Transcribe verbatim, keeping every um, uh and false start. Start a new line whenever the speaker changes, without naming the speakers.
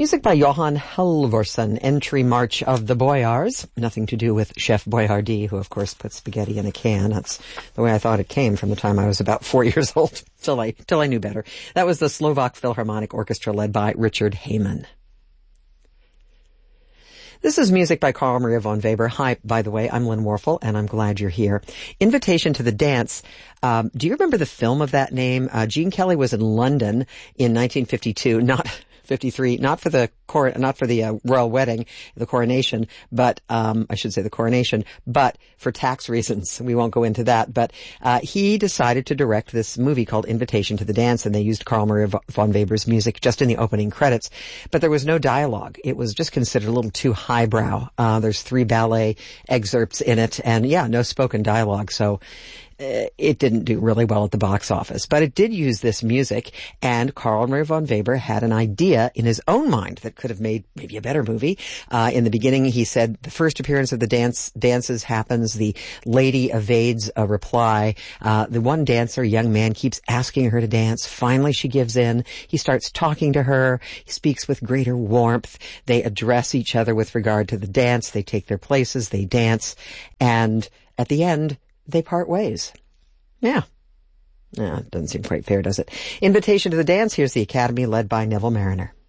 Music by Johan Halvorsen, Entry March of the Boyars. Nothing to do with Chef Boyardee, who of course put spaghetti in a can. That's the way I thought it came from the time I was about four years old, till I, till I knew better. That was the Slovak Philharmonic Orchestra led by Richard Heyman. This is music by Carl Maria von Weber. Hi, by the way, I'm Lynn Warfel, and I'm glad you're here. Invitation to the Dance. Um, do you remember the film of that name? Uh, Gene Kelly was in London in nineteen fifty-two, not fifty-three, not for the cor- not for the uh, royal wedding, the coronation, but um, I should say the coronation, but for tax reasons. We won't go into that. But uh, he decided to direct this movie called Invitation to the Dance, and they used Carl Maria von Weber's music just in the opening credits. But there was no dialogue. It was just considered a little too highbrow. Uh, there's three ballet excerpts in it, and yeah, no spoken dialogue. So it didn't do really well at the box office, but it did use this music, and Carl Maria von Weber had an idea in his own mind that could have made maybe a better movie. Uh, in the beginning, he said the first appearance of the dance dances happens. The lady evades a reply. Uh, the one dancer, young man, keeps asking her to dance. Finally, she gives in. He starts talking to her. He speaks with greater warmth. They address each other with regard to the dance. They take their places. They dance. And at the end, they part ways. Yeah. Yeah, it doesn't seem quite fair, does it? Invitation to the Dance. Here's the Academy led by Neville Mariner.